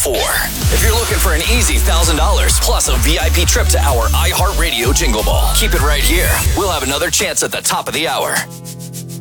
4. If you're looking for an easy $1,000 plus a VIP trip to our iHeartRadio Jingle Ball, keep it right here. We'll have another chance at the top of the hour.